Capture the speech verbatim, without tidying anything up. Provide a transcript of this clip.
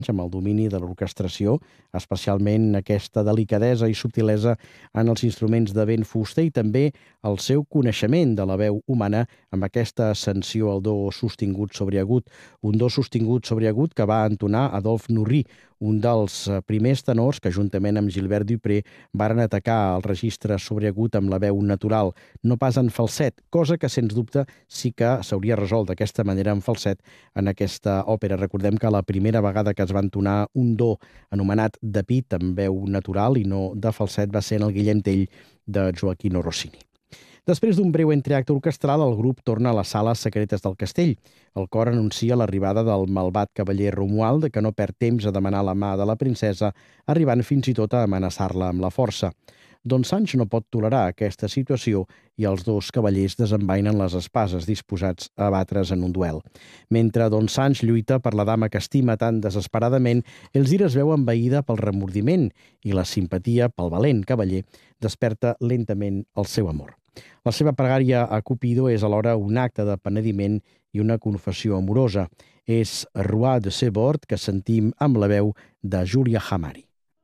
amb el domini de l'orquestració, especialment aquesta delicadesa i subtilesa en els instruments de vent fuster i també el seu coneixement de la veu humana amb aquesta ascensió al do sostingut sobreagut, un do sostingut sobreagut que va entonar Adolphe Nourrit, un dels primers tenors que, juntament amb Gilbert Dupré, varen atacar el registre sobreagut amb la veu natural, no pas en falset, cosa que, sens dubte, sí que s'hauria resolt d'aquesta manera en falset en aquesta òpera. Recordem que la primera vegada que es va entonar un do anomenat de pit amb veu natural i no de falset va ser en el Guillem Tell de Gioachino Rossini. Després d'un breu entreacte orquestral, el grup torna a les sales secretes del castell. El cor anuncia l'arribada del malvat cavaller Romuald, que no perd temps a demanar la mà de la princesa, arribant fins i tot a amenaçar-la amb la força. Don Sancho no pot tolerar aquesta situació i els dos cavallers desenvainen les espases disposats a batre's en un duel. Mentre Don Sancho lluita per la dama que estima tan desesperadament, Elzira es veu envaïda pel remordiment i la simpatia pel valent cavaller desperta lentament el seu amor. La seva pregària a Cupido és alhora un acte de penediment i una confessió amorosa. És Roi de Sebord que sentim amb la veu de Julia Hamari.